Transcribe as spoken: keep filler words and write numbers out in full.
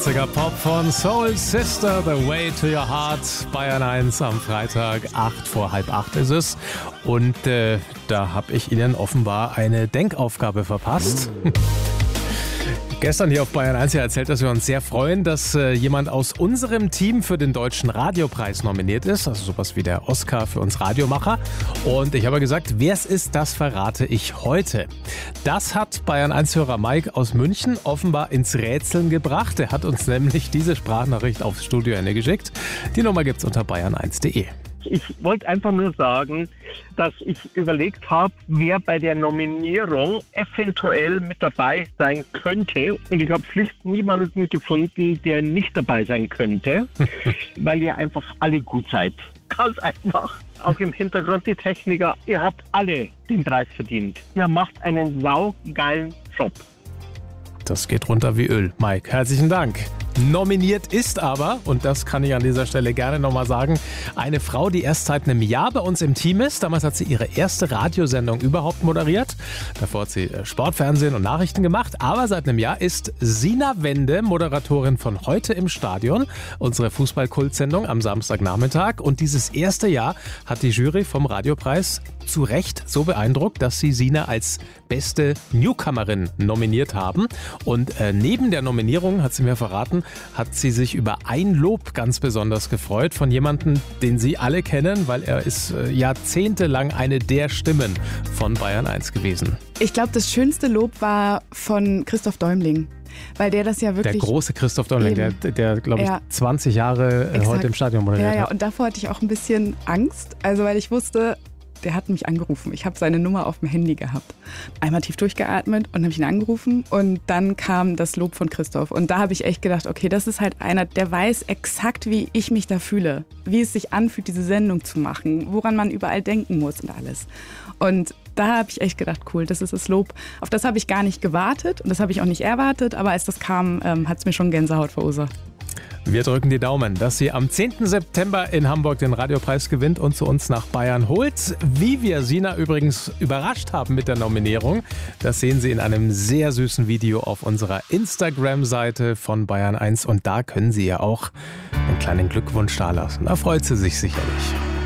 achtziger Pop von Soul Sister, The Way to Your Heart. Bayern eins am Freitag, acht vor halb acht ist es. Und äh, da habe ich Ihnen offenbar eine Denkaufgabe verpasst. Gestern hier auf Bayern eins ja erzählt, dass wir uns sehr freuen, dass äh, jemand aus unserem Team für den Deutschen Radiopreis nominiert ist. Also sowas wie der Oscar für uns Radiomacher. Und ich habe gesagt, wer es ist, das verrate ich heute. Das hat Bayern eins-Hörer Mike aus München offenbar ins Rätseln gebracht. Er hat uns nämlich diese Sprachnachricht aufs Studioende geschickt. Die Nummer gibt's unter bayern eins punkt de. Ich wollte einfach nur sagen, dass ich überlegt habe, wer bei der Nominierung eventuell mit dabei sein könnte. Und ich habe schlicht niemanden gefunden, der nicht dabei sein könnte, weil ihr einfach alle gut seid. Ganz einfach. Auch im Hintergrund die Techniker. Ihr habt alle den Preis verdient. Ihr macht einen saugeilen Job. Das geht runter wie Öl. Mike, herzlichen Dank. Nominiert ist aber, und das kann ich an dieser Stelle gerne nochmal sagen, eine Frau, die erst seit einem Jahr bei uns im Team ist. Damals hat sie ihre erste Radiosendung überhaupt moderiert. Davor hat sie Sportfernsehen und Nachrichten gemacht. Aber seit einem Jahr ist Sina Wende Moderatorin von Heute im Stadion, unsere Fußball-Kultsendung am Samstagnachmittag. Und dieses erste Jahr hat die Jury vom Radiopreis zu Recht so beeindruckt, dass sie Sina als beste Newcomerin nominiert haben. Und äh, neben der Nominierung, hat sie mir verraten, hat sie sich über ein Lob ganz besonders gefreut von jemandem, den Sie alle kennen, weil er ist äh, jahrzehntelang eine der Stimmen von Bayern eins gewesen. Ich glaube, das schönste Lob war von Christoph Däumling. Weil der das ja wirklich... Der große Christoph Däumling, der, der glaube ich, ja. zwanzig Jahre äh, heute im Stadion moderiert hat. Ja, ja, und davor hatte ich auch ein bisschen Angst, also weil ich wusste... Der hat mich angerufen. Ich habe seine Nummer auf dem Handy gehabt. Einmal tief durchgeatmet und habe ihn angerufen. Und dann kam das Lob von Christoph. Und da habe ich echt gedacht, okay, das ist halt einer, der weiß exakt, wie ich mich da fühle. Wie es sich anfühlt, diese Sendung zu machen. Woran man überall denken muss und alles. Und da habe ich echt gedacht, cool, das ist das Lob. Auf das habe ich gar nicht gewartet. Und das habe ich auch nicht erwartet. Aber als das kam, ähm, hat es mir schon Gänsehaut verursacht. Wir drücken die Daumen, dass sie am zehnten September in Hamburg den Radiopreis gewinnt und zu uns nach Bayern holt. Wie wir Sina übrigens überrascht haben mit der Nominierung, das sehen Sie in einem sehr süßen Video auf unserer Instagram-Seite von Bayern eins. Und da können Sie ja auch einen kleinen Glückwunsch dalassen. Da freut sie sich sicherlich.